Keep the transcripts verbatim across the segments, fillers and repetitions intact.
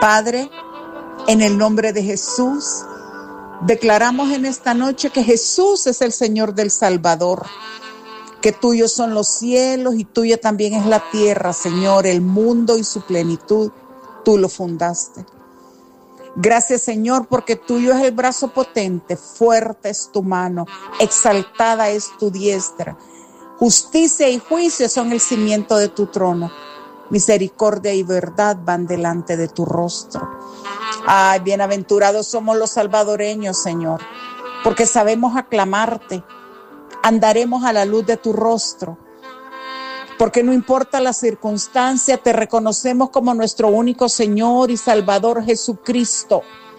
Padre, en el nombre de Jesús, declaramos en esta noche que Jesús es el Señor del Salvador, que tuyos son los cielos y tuya también es la tierra, Señor, el mundo y su plenitud, tú lo fundaste. Gracias, Señor, porque tuyo es el brazo potente, fuerte es tu mano, exaltada es tu diestra. Justicia y juicio son el cimiento de tu trono. Misericordia y verdad van delante de tu rostro. Ay, bienaventurados somos los salvadoreños, Señor, porque sabemos aclamarte. Andaremos a la luz de tu rostro, porque no importa la circunstancia, te reconocemos como nuestro único Señor y Salvador Jesucristo.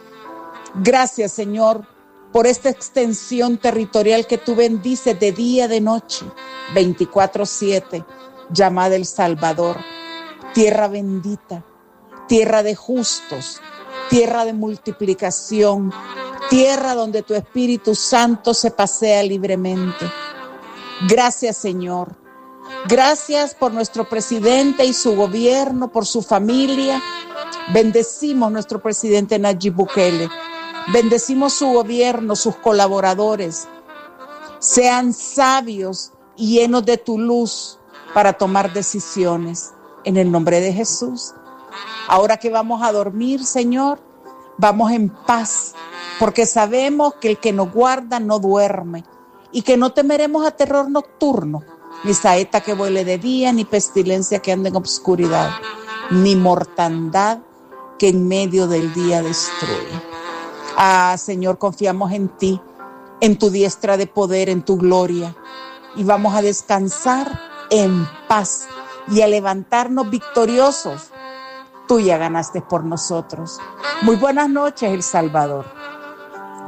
Gracias, Señor, por esta extensión territorial que tú bendices de día, de noche, veinticuatro siete, llamada El Salvador. Tierra bendita, tierra de justos, tierra de multiplicación, tierra donde tu Espíritu Santo se pasea libremente. Gracias, Señor. Gracias por nuestro presidente y su gobierno, por su familia. Bendecimos nuestro presidente Nayib Bukele. Bendecimos su gobierno, sus colaboradores. Sean sabios y llenos de tu luz para tomar decisiones. En el nombre de Jesús. Ahora que vamos a dormir, Señor, vamos en paz, porque sabemos que el que nos guarda no duerme y que no temeremos a terror nocturno, ni saeta que vuele de día, ni pestilencia que ande en obscuridad, ni mortandad que en medio del día destruye. Ah, Señor, confiamos en ti, en tu diestra de poder, en tu gloria, y vamos a descansar en paz y a levantarnos victoriosos. Tú ya ganaste por nosotros. Muy buenas noches, El Salvador.